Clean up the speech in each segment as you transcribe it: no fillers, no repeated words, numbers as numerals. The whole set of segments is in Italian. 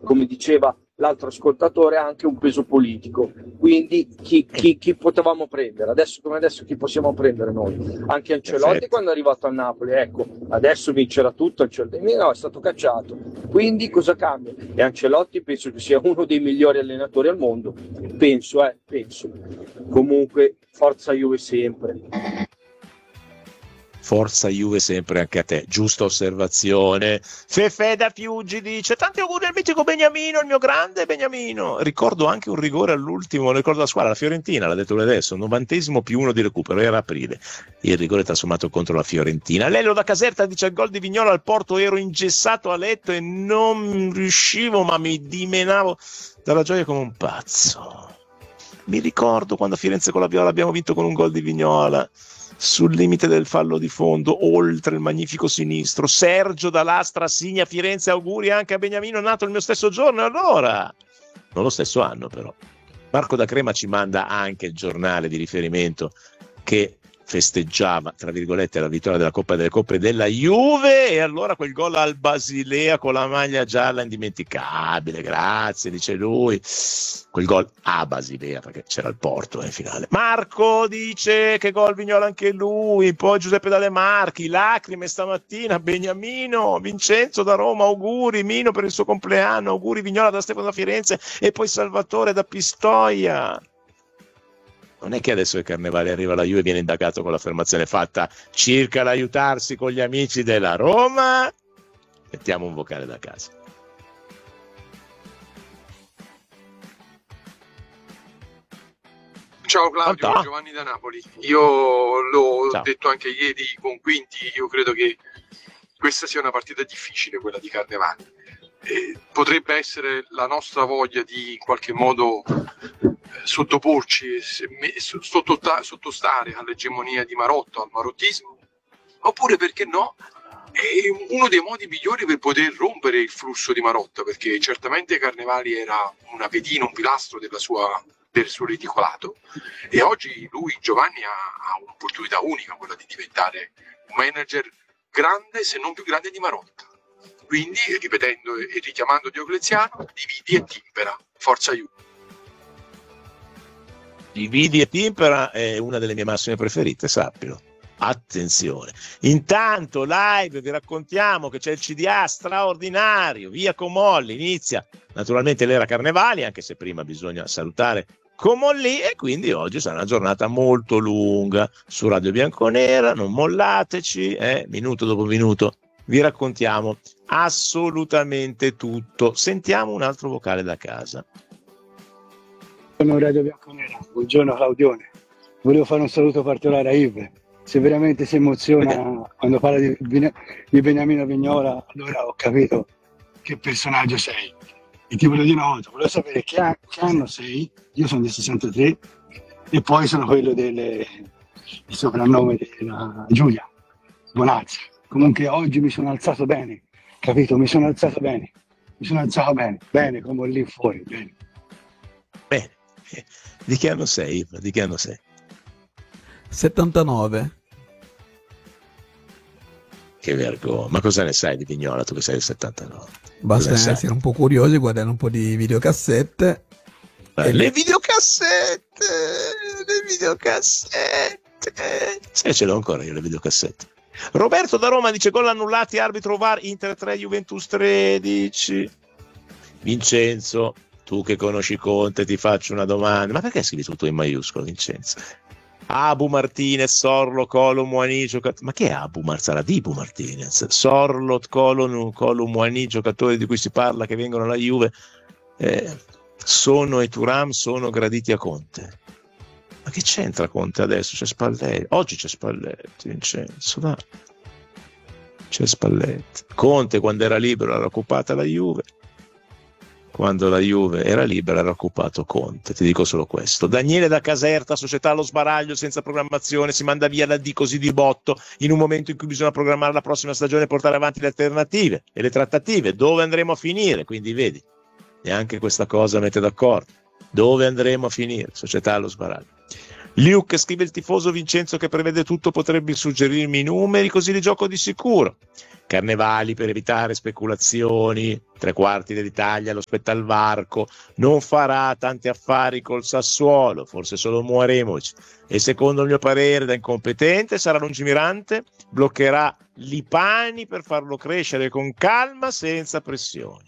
come diceva l'altro ascoltatore, ha anche un peso politico. Quindi chi potevamo prendere? Adesso come adesso chi possiamo prendere noi? Anche Ancelotti quando è arrivato a Napoli, ecco, adesso vincerà tutto, Ancelotti no, è stato cacciato. Quindi cosa cambia? E Ancelotti penso che sia uno dei migliori allenatori al mondo, penso. Comunque, forza Juve sempre. Forza Juve sempre anche a te, giusta osservazione. Fefe da Fiuggi dice: tanti auguri al mitico Beniamino, il mio grande Beniamino. Ricordo anche un rigore all'ultimo, ricordo la squadra, la Fiorentina, l'ha detto lui adesso, 90esimo più 1 di recupero, era aprile, il rigore trasformato contro la Fiorentina. Lello da Caserta dice: il gol di Vignola al Porto, ero ingessato a letto e non riuscivo, ma mi dimenavo dalla gioia come un pazzo. Mi ricordo quando a Firenze con la Viola abbiamo vinto con un gol di Vignola sul limite del fallo di fondo, oltre il magnifico sinistro. Sergio da Lastra Signa Firenze, auguri anche a Beniamino, nato il mio stesso giorno, allora non lo stesso anno però. Marco da Crema ci manda anche il giornale di riferimento che festeggiava, tra virgolette, la vittoria della Coppa delle Coppe della Juve, e allora quel gol al Basilea con la maglia gialla indimenticabile, grazie, dice lui, quel gol a Basilea perché c'era il Porto in finale. Marco dice che gol Vignola anche lui, poi Giuseppe Dalle Marchi, lacrime stamattina, Beniamino, Vincenzo da Roma, auguri Mino per il suo compleanno, auguri Vignola da Stefano da Firenze e poi Salvatore da Pistoia. Non è che adesso che Carnevale arriva alla Juve e viene indagato con l'affermazione fatta circa l'aiutarsi con gli amici della Roma. Mettiamo un vocale da casa. Ciao Claudio, Giovanni da Napoli. Io l'ho detto anche ieri con Quinti, io credo che questa sia una partita difficile, quella di Carnevale. Potrebbe essere la nostra voglia di in qualche modo sottoporci, sottostare all'egemonia di Marotta, al marottismo, oppure perché no, è uno dei modi migliori per poter rompere il flusso di Marotta, perché certamente Carnevali era una pedina, un pilastro del suo ridicolato, e oggi lui, Giovanni, ha un'opportunità unica, quella di diventare un manager grande, se non più grande di Marotta. Quindi, ripetendo e richiamando Diocleziano, dividi e timpera, forza Juve. Dividi e timpera è una delle mie massime preferite, sappilo. Attenzione. Intanto live vi raccontiamo che c'è il CDA straordinario, via Comolli, inizia naturalmente l'era Carnevali, anche se prima bisogna salutare Comolli, e quindi oggi sarà una giornata molto lunga su Radio Bianconera, non mollateci, minuto dopo minuto vi raccontiamo assolutamente tutto. Sentiamo un altro vocale da casa. Buongiorno Radio Bianconera, buongiorno Claudione, volevo fare un saluto particolare a Yves, se veramente si emoziona quando parla di Beniamino Vignola, allora ho capito che personaggio sei. E ti voglio dire una volta, volevo sapere che anno sei, io sono del 63 e poi sono quello il soprannome della Giulia Bonazzi. Comunque oggi mi sono alzato bene, capito? Mi sono alzato bene, bene come lì fuori, bene. Bene. Di che anno sei? Di che anno sei? 79. Che vergogna. Ma cosa ne sai di Vignola, tu che sei del 79? Basta essere un po' curiosi, guardare un po' di videocassette. Le videocassette! Sì, ce l'ho ancora io le videocassette. Roberto da Roma dice: gol annullati, arbitro VAR, Inter 3, Juventus 13. Vincenzo, tu che conosci Conte, ti faccio una domanda. Ma perché scrivi tutto in maiuscolo, Vincenzo? Abu Martinez, Sorlo, Colom, Muani, giocatori. Ma che è Abu Martinez? Sarà Dibu Martinez. Sorlo, Colom, Muani, giocatori di cui si parla che vengono alla Juve. Sono e Thuram sono graditi a Conte. Ma che c'entra Conte adesso? C'è Spalletti. Oggi c'è Spalletti, Vincenzo, dai. C'è Spalletti. Conte quando era libero era occupata la Juve. Quando la Juve era libera era occupato Conte, ti dico solo questo. Daniele da Caserta, società allo sbaraglio senza programmazione, si manda via la D così di botto in un momento in cui bisogna programmare la prossima stagione e portare avanti le alternative e le trattative. Dove andremo a finire? Quindi vedi, neanche questa cosa mette d'accordo. Dove andremo a finire? Società allo sbaraglio. Luke, scrive il tifoso Vincenzo che prevede tutto, potrebbe suggerirmi i numeri così li gioco di sicuro. Carnevali per evitare speculazioni, 3/4 dell'Italia lo spetta al varco, non farà tanti affari col Sassuolo, forse solo Muaremovic, e secondo il mio parere da incompetente sarà lungimirante, bloccherà Lipani per farlo crescere con calma senza pressioni.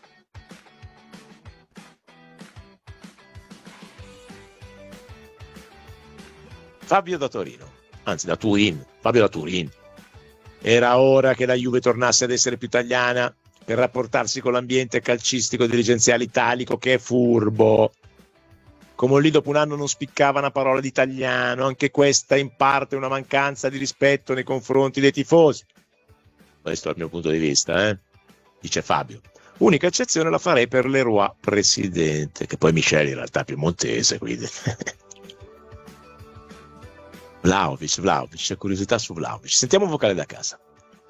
Fabio da Torino, anzi da Turin, Fabio da Turin. Era ora che la Juve tornasse ad essere più italiana per rapportarsi con l'ambiente calcistico dirigenziale italico che è furbo. Come lì dopo un anno non spiccava una parola di italiano, anche questa in parte è una mancanza di rispetto nei confronti dei tifosi. Questo è il mio punto di vista, dice Fabio. Unica eccezione la farei per Leroy presidente, che poi Michele in realtà è piemontese, quindi... Vlahovic, c'è curiosità su Vlahovic. Sentiamo un vocale da casa.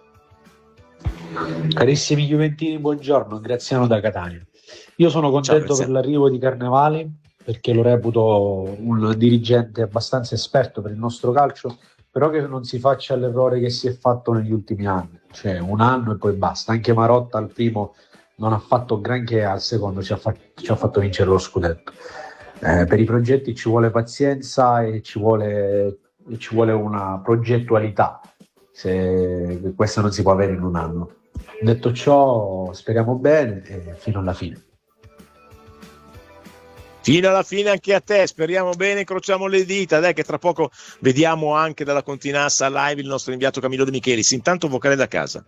Carissimi Juventini, buongiorno, Graziano da Catania. Io sono contento per l'arrivo di Carnevali perché lo reputo un dirigente abbastanza esperto per il nostro calcio, però che non si faccia l'errore che si è fatto negli ultimi anni, cioè un anno e poi basta. Anche Marotta al primo non ha fatto granché, al secondo ci ha fatto vincere lo scudetto. Per i progetti ci vuole pazienza e ci vuole una progettualità, se questa non si può avere in un anno. Detto ciò, speriamo bene e fino alla fine. Fino alla fine anche a te, speriamo bene, incrociamo le dita, dai che tra poco vediamo anche dalla Continassa live il nostro inviato Camillo De Michelis. Intanto vocale da casa.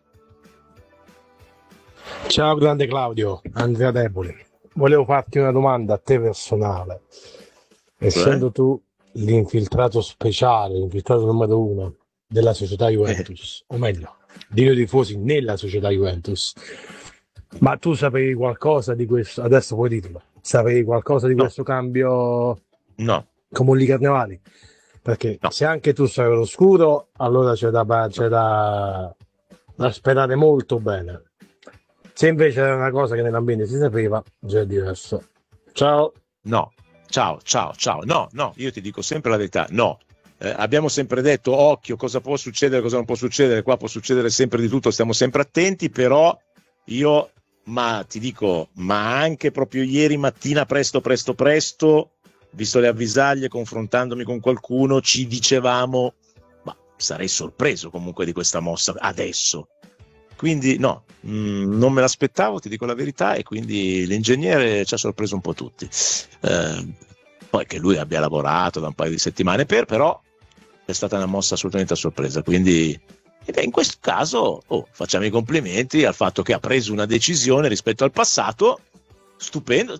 Ciao grande Claudio, Andrea Deboli. Volevo farti una domanda a te personale. Essendo tu l'infiltrato speciale, l'infiltrato numero 1 della società Juventus, o meglio, dei tifosi nella società Juventus, ma tu sapevi qualcosa di questo? Adesso puoi dirlo. Sapevi qualcosa di questo cambio? No. Come lì Carnevali? Perché se anche tu sai l'oscuro, allora c'è da sperare molto bene. Se invece era una cosa che nell'ambiente si sapeva, già è diverso. Ciao. No. Ciao. No, io ti dico sempre la verità. No. Abbiamo sempre detto occhio, cosa può succedere, cosa non può succedere. Qua può succedere sempre di tutto, stiamo sempre attenti, però io ti dico, ma anche proprio ieri mattina presto, visto le avvisaglie, confrontandomi con qualcuno, ci dicevamo, ma sarei sorpreso comunque di questa mossa adesso. Quindi no, non me l'aspettavo, ti dico la verità, e quindi l'ingegnere ci ha sorpreso un po' tutti. Poi che lui abbia lavorato da un paio di settimane però è stata una mossa assolutamente a sorpresa, quindi in questo caso facciamo i complimenti al fatto che ha preso una decisione rispetto al passato, stupendo,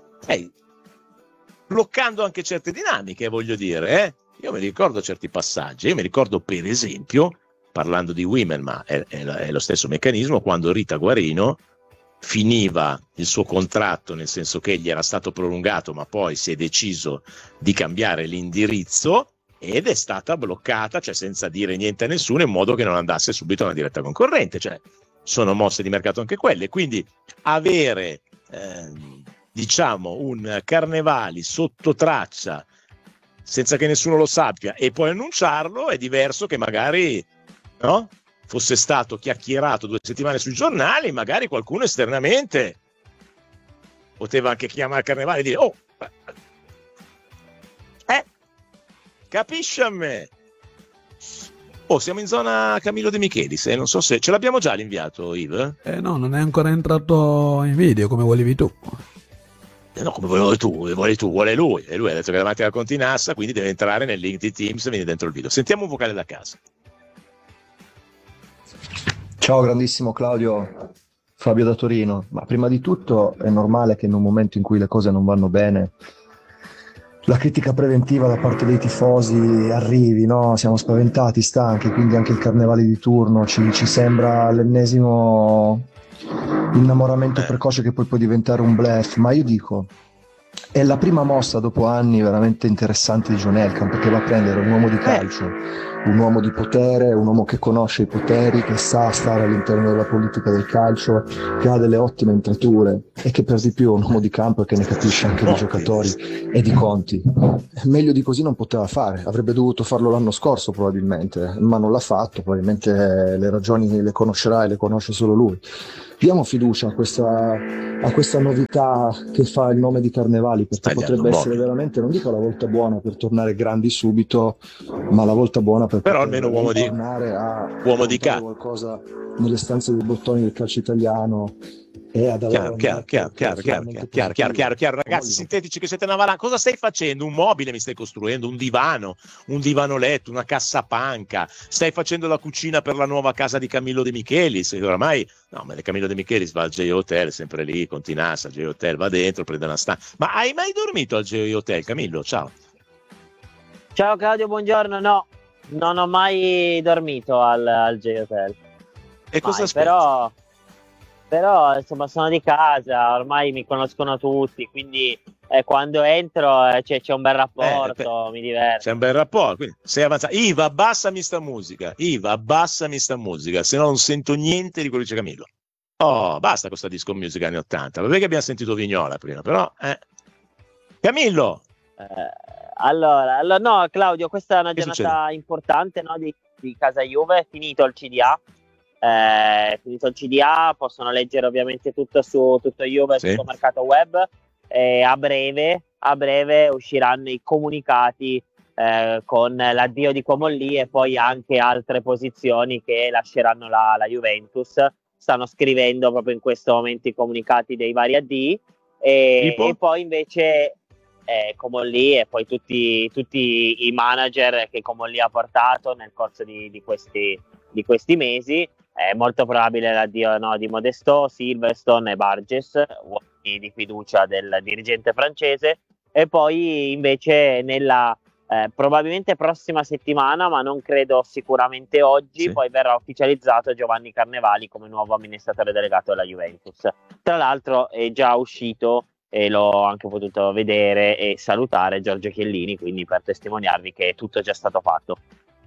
bloccando anche certe dinamiche, voglio dire. Io mi ricordo certi passaggi, io mi ricordo per esempio, parlando di Women, ma è lo stesso meccanismo, quando Rita Guarino finiva il suo contratto, nel senso che gli era stato prolungato, ma poi si è deciso di cambiare l'indirizzo ed è stata bloccata, cioè senza dire niente a nessuno, in modo che non andasse subito a una diretta concorrente. Cioè sono mosse di mercato anche quelle, quindi avere un Carnevali sotto traccia senza che nessuno lo sappia e poi annunciarlo è diverso che magari fosse stato chiacchierato 2 settimane sui giornali, magari qualcuno esternamente poteva anche chiamare Carnevali e dire capisci a me? Siamo in zona Camillo De Michelis, non so se ce l'abbiamo già l'inviato, Yves? No, non è ancora entrato in video come volevi tu. No, come vuole lui, e lui ha detto che è davanti alla Continassa, quindi deve entrare nel link di Teams e viene dentro il video. Sentiamo un vocale da casa. Ciao grandissimo Claudio, Fabio da Torino. Ma prima di tutto è normale che in un momento in cui le cose non vanno bene la critica preventiva da parte dei tifosi arrivi, no? Siamo spaventati, stanchi, quindi anche il Carnevale di turno ci sembra l'ennesimo innamoramento precoce che poi può diventare un bluff. Ma io dico, è la prima mossa dopo anni veramente interessanti di John Elkann, perché va a prendere un uomo di calcio un uomo di potere, un uomo che conosce i poteri, che sa stare all'interno della politica del calcio, che ha delle ottime intrature e che per di più è un uomo di campo e che ne capisce anche di giocatori e di conti. Meglio di così non poteva fare, avrebbe dovuto farlo l'anno scorso probabilmente, ma non l'ha fatto, probabilmente le ragioni le conoscerà e le conosce solo lui. Diamo fiducia a questa novità che fa il nome di Carnevali, perché potrebbe essere veramente, non dico la volta buona per tornare grandi subito, ma la volta buona per però almeno tornare a uomo di calcio, qualcosa nelle stanze dei bottoni del calcio italiano e ad chiaro, ragazzi, sintetici che siete una valanga. Cosa stai facendo? Un mobile mi stai costruendo, un divano letto, una cassapanca, stai facendo la cucina per la nuova casa di Camillo De Michelis, oramai no, ma Camillo De Michelis va al J Hotel, sempre lì, continassa al J Hotel, va dentro, prende una stanza. Ma hai mai dormito al J Hotel, Camillo? Ciao Claudio, buongiorno. No, non ho mai dormito al J Hotel. E cosa aspetti? Però insomma sono di casa, ormai mi conoscono tutti, quindi quando entro c'è un bel rapporto, mi diverto. C'è un bel rapporto, quindi sei avanzato. Iva, abbassami sta musica, se no non sento niente di quello che dice Camillo. Oh, basta con sta disco music anni 80, vabbè che abbiamo sentito Vignola prima, però Camillo! Allora, no, Claudio, questa è una giornata importante, no, di casa Juve, è finito il CDA. Possono leggere ovviamente tutto su tutto Juve, tutto mercato web. A breve usciranno i comunicati con l'addio di Comolli e poi anche altre posizioni che lasceranno la Juventus. Stanno scrivendo proprio in questo momento i comunicati dei vari addii e poi invece Comolli e poi tutti i manager che Comolli ha portato nel corso di questi mesi. È molto probabile l'addio di Modesto, Silverstone e Barges, uomini di fiducia del dirigente francese, e poi invece nella probabilmente prossima settimana, ma non credo sicuramente oggi, poi verrà ufficializzato Giovanni Carnevali come nuovo amministratore delegato della Juventus. Tra l'altro è già uscito, e l'ho anche potuto vedere e salutare, Giorgio Chiellini, quindi per testimoniarvi che tutto è già stato fatto.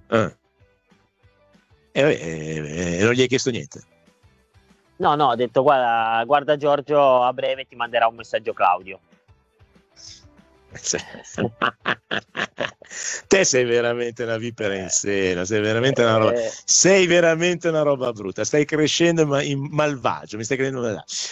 Non gli hai chiesto niente? No, ho detto guarda Giorgio, a breve ti manderà un messaggio Claudio. Te sei veramente una vipera in seno, sei veramente una roba brutta, stai crescendo in malvagio, mi stai credendo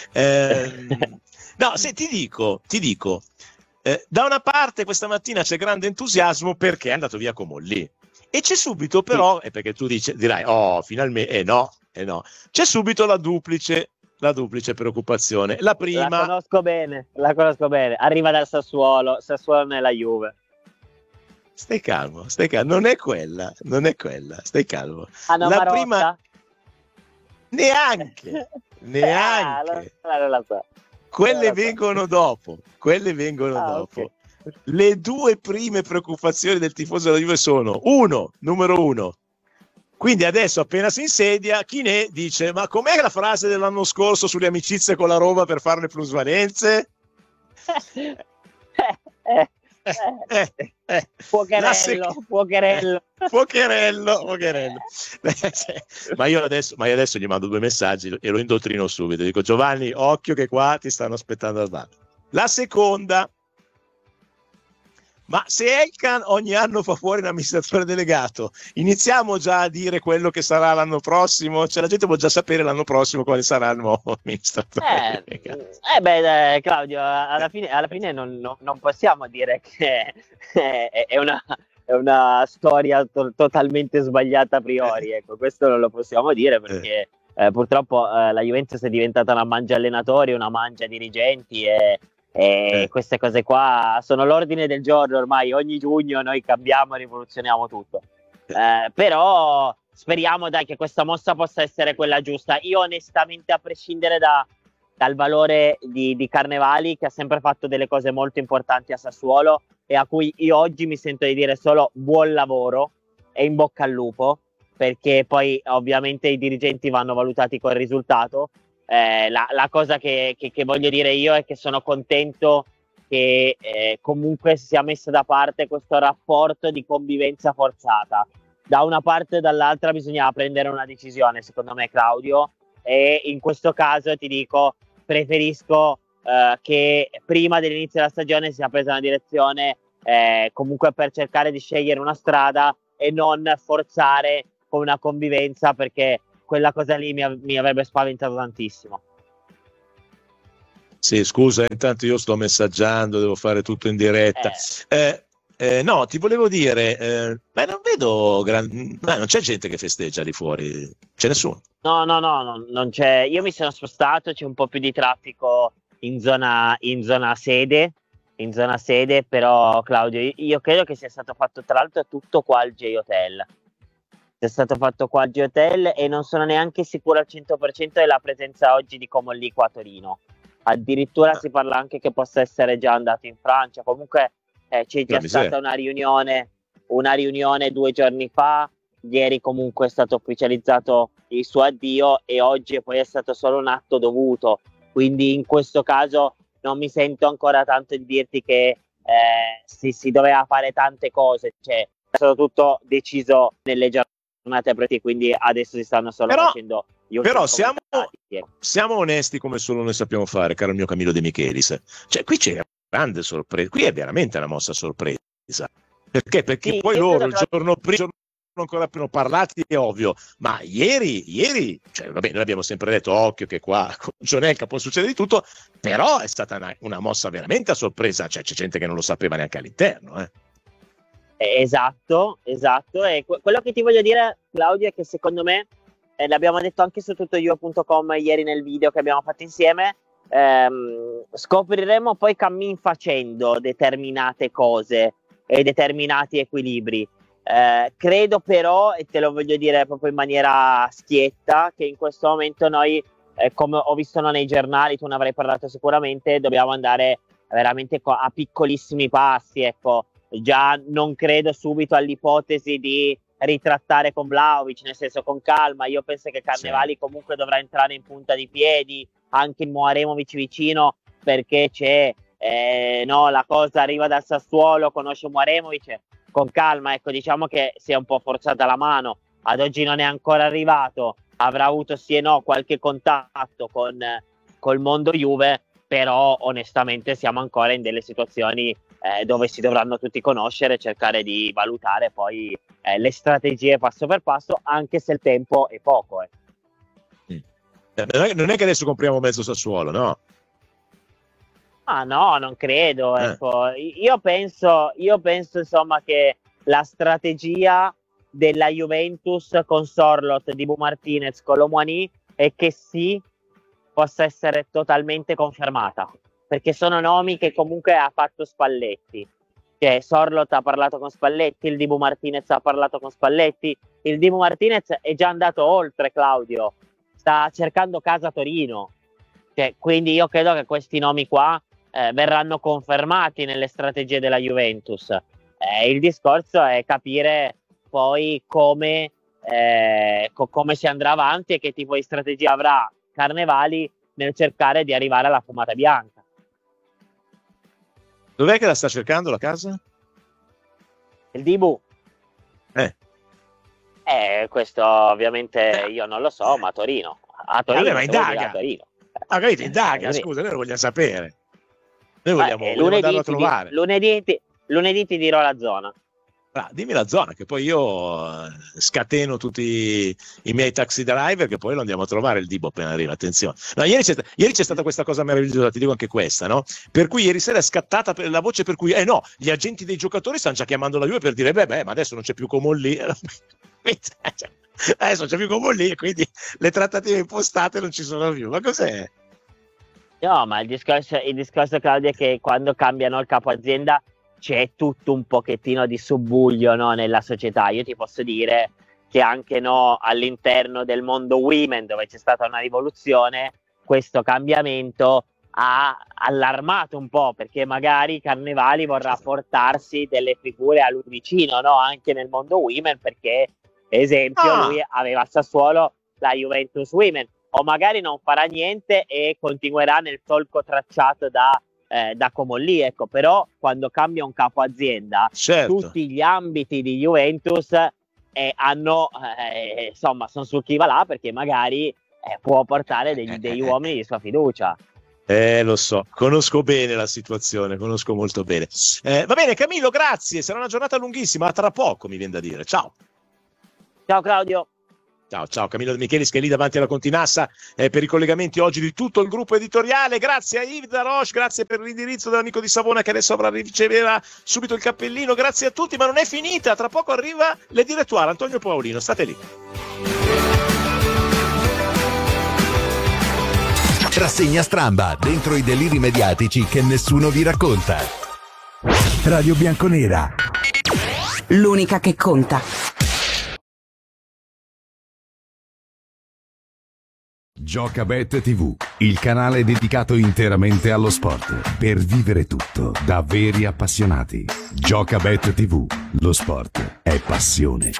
no, se ti dico da una parte questa mattina c'è grande entusiasmo perché è andato via Comolli. E c'è subito però, perché tu dirai, finalmente, no, c'è subito la duplice preoccupazione. La prima... La conosco bene, arriva dal Sassuolo nella Juve. Stai calmo, non è quella, stai calmo. No, la Marotta? Prima... Neanche. La so. Quelle vengono dopo. Okay. Le due prime preoccupazioni del tifoso della Juve sono numero uno. Quindi adesso appena si insedia, Chinè dice: ma com'è la frase dell'anno scorso sulle amicizie con la Roma per fare le plusvalenze? Fuocherello. Ma io adesso gli mando 2 messaggi e lo indottrino subito. Dico: Giovanni, occhio che qua ti stanno aspettando al bar. La seconda: ma se Elkan ogni anno fa fuori un amministratore delegato, iniziamo già a dire quello che sarà l'anno prossimo? Cioè la gente può già sapere l'anno prossimo quale sarà il nuovo amministratore delegato. Claudio, alla fine non possiamo dire che è una storia totalmente sbagliata a priori, ecco, questo non lo possiamo dire perché purtroppo la Juventus è diventata una mangia allenatori, una mangia dirigenti e queste cose qua sono l'ordine del giorno ormai. Ogni giugno noi cambiamo e rivoluzioniamo tutto, però speriamo che questa mossa possa essere quella giusta. Io onestamente, a prescindere dal valore di Carnevali, che ha sempre fatto delle cose molto importanti a Sassuolo e a cui io oggi mi sento di dire solo buon lavoro e in bocca al lupo, perché poi ovviamente i dirigenti vanno valutati col risultato. La cosa che voglio dire io è che sono contento che comunque si sia messo da parte questo rapporto di convivenza forzata, da una parte o dall'altra bisognava prendere una decisione, secondo me, Claudio, e in questo caso ti dico, preferisco che prima dell'inizio della stagione sia presa una direzione comunque per cercare di scegliere una strada e non forzare con una convivenza, perché quella cosa lì mi avrebbe spaventato tantissimo. Sì, scusa, intanto io sto messaggiando, devo fare tutto in diretta. No, ti volevo dire, ma non vedo non c'è gente che festeggia lì fuori, c'è nessuno. No, non c'è. Io mi sono spostato, c'è un po' più di traffico in zona sede, però Claudio, io credo che sia stato fatto tra l'altro tutto qua al J-Hotel. È stato fatto qua al J-Hotel e non sono neanche sicuro al 100% della presenza oggi di Comolli qua a Torino. Addirittura si parla anche che possa essere già andato in Francia. Comunque c'è già stata una riunione 2 giorni fa. Ieri comunque è stato ufficializzato il suo addio e oggi poi è stato solo un atto dovuto. Quindi in questo caso non mi sento ancora tanto di dirti che si doveva fare tante cose. Cioè, è stato tutto deciso nelle giornate aperte, quindi adesso si stanno solo facendo gli ultimi. Però siamo onesti come solo noi sappiamo fare, caro il mio Camillo De Michelis. Cioè, qui c'è grande sorpresa, qui è veramente una mossa sorpresa. Perché sì, poi loro il giorno prima ancora appena parlati, è ovvio, ma ieri cioè, vabbè, noi abbiamo sempre detto occhio che qua con Gionelka può succedere di tutto, però è stata una mossa veramente a sorpresa, cioè c'è gente che non lo sapeva neanche all'interno. Esatto, e quello che ti voglio dire, Claudio, è che secondo me, l'abbiamo detto anche su tuttoio.com ieri nel video che abbiamo fatto insieme, scopriremo poi cammin facendo determinate cose e determinati equilibri. Credo però, e te lo voglio dire proprio in maniera schietta, che in questo momento noi, come ho visto nei giornali, tu ne avrai parlato sicuramente, dobbiamo andare veramente a piccolissimi passi, ecco. Già non credo subito all'ipotesi di ritrattare con Vlahovic, nel senso con calma. Io penso che Carnevali comunque dovrà entrare in punta di piedi, anche il Muaremovic vicino, perché c'è la cosa arriva dal Sassuolo, conosce Muaremovic, con calma, ecco, diciamo che si è un po' forzata la mano, ad oggi non è ancora arrivato, avrà avuto sì e no qualche contatto col mondo Juve, però onestamente siamo ancora in delle situazioni dove si dovranno tutti conoscere, cercare di valutare poi le strategie passo per passo, anche se il tempo è poco. Non è che adesso compriamo mezzo Sassuolo, no? Ah no, non credo. Ecco. Io penso insomma che la strategia della Juventus con Sorloth, Dibu Martinez, Colomwani è che sì, possa essere totalmente confermata, perché sono nomi che comunque ha fatto Spalletti. Cioè, Sorloth ha parlato con Spalletti, il Dibu Martinez ha parlato con Spalletti, il Dibu Martinez è già andato oltre, Claudio, sta cercando casa a Torino. Cioè, quindi io credo che questi nomi qua verranno confermati nelle strategie della Juventus. Il discorso è capire poi come si andrà avanti e che tipo di strategia avrà Carnevali nel cercare di arrivare alla fumata bianca. Dov'è che la sta cercando la casa? Il Dibu? Questo ovviamente io non lo so, ma a Torino. A Torino, ma indaga. Capito, indaga, scusa, noi lo vogliamo sapere. Noi vogliamo andarlo a trovare. Lunedì ti dirò la zona. Dimmi la zona, che poi io scateno tutti i miei taxi driver, che poi lo andiamo a trovare il Dibu appena arriva. Attenzione. No, ieri c'è stata questa cosa meravigliosa, ti dico anche questa, no? Per cui ieri sera è scattata la voce per cui gli agenti dei giocatori stanno già chiamando la Juve per dire ma adesso non c'è più Comolli. Adesso non c'è più Comolli e quindi le trattative impostate non ci sono più. Ma cos'è? No, ma il discorso, Claudio, è che quando cambiano il capo azienda c'è tutto un pochettino di subbuglio, no, nella società. Io ti posso dire che anche all'interno del mondo women, dove c'è stata una rivoluzione, questo cambiamento ha allarmato un po', perché magari Carnevali vorrà portarsi delle figure a lui vicino, no, anche nel mondo women, perché esempio lui aveva a Sassuolo la Juventus Women, o magari non farà niente e continuerà nel solco tracciato da Comolli, ecco. Però quando cambia un capo azienda, tutti gli ambiti di Juventus e hanno insomma sono sul chi va là, perché magari può portare degli uomini di sua fiducia. Lo so, conosco bene la situazione, conosco molto bene. Va bene, Camillo, grazie, sarà una giornata lunghissima, a tra poco mi viene da dire. Ciao. Ciao Claudio. Ciao, Camillo De Michelis che è lì davanti alla Continassa per i collegamenti oggi di tutto il gruppo editoriale. Grazie a Yves Daroche, grazie per l'indirizzo dell'amico di Savona che adesso riceverà subito il cappellino. Grazie a tutti, ma non è finita, tra poco arriva le direttuale Antonio Paolino, state lì. Rassegna Stramba, dentro i deliri mediatici che nessuno vi racconta. Radio Bianconera, l'unica che conta. Giocabet TV, il canale dedicato interamente allo sport, per vivere tutto da veri appassionati. Giocabet TV, lo sport è passione.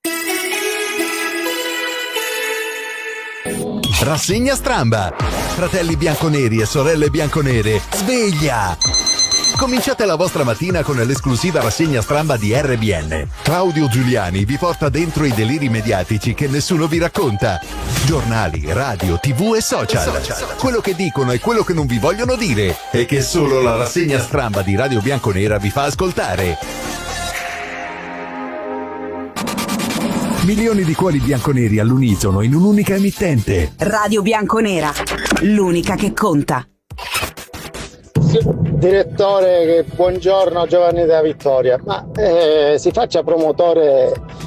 Rassegna Stramba, fratelli bianconeri e sorelle bianconere, sveglia! Cominciate la vostra mattina con l'esclusiva rassegna Stramba di RBN. Claudio Giuliani vi porta dentro i deliri mediatici che nessuno vi racconta. Giornali, radio, TV e social. Quello che dicono e quello che non vi vogliono dire e che solo la rassegna Stramba di Radio Bianconera vi fa ascoltare. Milioni di cuori bianconeri all'unisono in un'unica emittente. Radio Bianconera, l'unica che conta. Direttore, buongiorno, Giovanni da Vittoria, ma si faccia promotore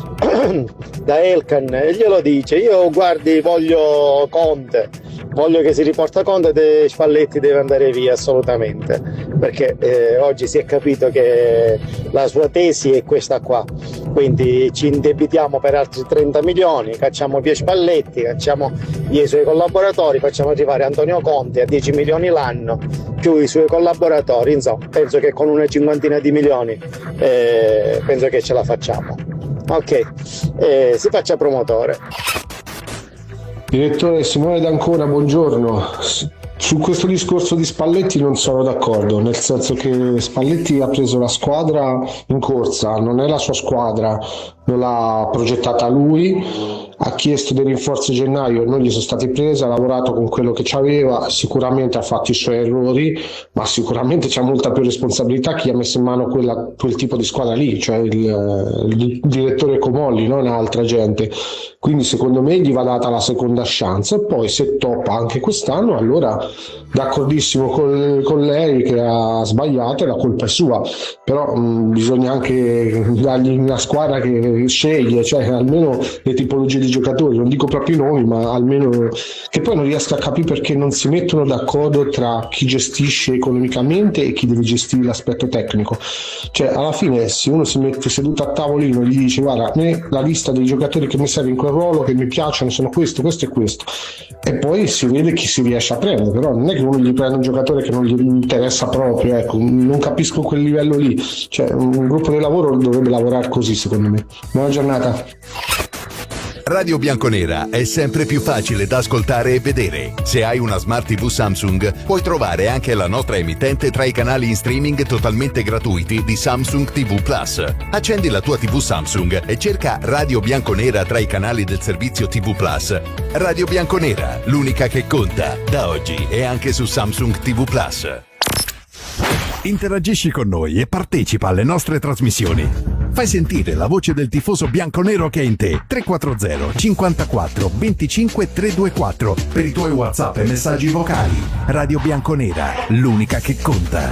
da Elkann e glielo dice: io guardi voglio Conte, voglio che si riporta Conte e Spalletti deve andare via assolutamente, perché oggi si è capito che la sua tesi è questa qua, quindi ci indebitiamo per altri 30 milioni, cacciamo via Spalletti, cacciamo via i suoi collaboratori, facciamo arrivare Antonio Conte a 10 milioni l'anno più i suoi collaboratori, insomma penso che con una cinquantina di milioni penso che ce la facciamo. Ok, si faccia promotore. Direttore Simone D'Ancona, buongiorno. Su questo discorso di Spalletti non sono d'accordo, nel senso che Spalletti ha preso la squadra in corsa, non è la sua squadra, non l'ha progettata lui, ha chiesto dei rinforzi a gennaio e non gli sono stati presi, ha lavorato con quello che c'aveva, sicuramente ha fatto i suoi errori, ma sicuramente c'è molta più responsabilità chi ha messo in mano quel tipo di squadra lì, cioè il direttore Comolli, non altra gente. Quindi secondo me gli va data la seconda chance e poi se toppa anche quest'anno allora d'accordissimo con lei che ha sbagliato e la colpa è sua, però bisogna anche dargli una squadra che sceglie, cioè almeno le tipologie di giocatori, non dico proprio i nomi, ma almeno che poi non riesco a capire perché non si mettono d'accordo tra chi gestisce economicamente e chi deve gestire l'aspetto tecnico. Cioè alla fine se uno si mette seduto a tavolino e gli dice guarda, a me la lista dei giocatori che mi serve in quel ruolo, che mi piacciono, sono questo e questo, e poi si vede chi si riesce a prendere, però non è che uno gli prende un giocatore che non gli interessa proprio, ecco, non capisco quel livello lì, cioè un gruppo di lavoro dovrebbe lavorare così secondo me. Buona giornata. Radio Bianconera è sempre più facile da ascoltare e vedere. Se hai una Smart TV Samsung, puoi trovare anche la nostra emittente tra i canali in streaming totalmente gratuiti di Samsung TV Plus. Accendi la tua TV Samsung e cerca Radio Bianconera tra i canali del servizio TV Plus. Radio Bianconera, l'unica che conta, da oggi e anche su Samsung TV Plus. Interagisci con noi e partecipa alle nostre trasmissioni. Fai sentire la voce del tifoso bianconero che è in te. 340 54 25 324 per i tuoi WhatsApp e messaggi vocali. Radio Bianconera, l'unica che conta.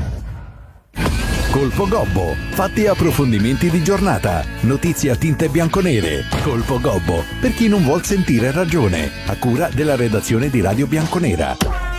Colpo Gobbo, fatti e approfondimenti di giornata, notizie a tinte bianconere. Colpo Gobbo, per chi non vuol sentire ragione, a cura della redazione di Radio Bianconera.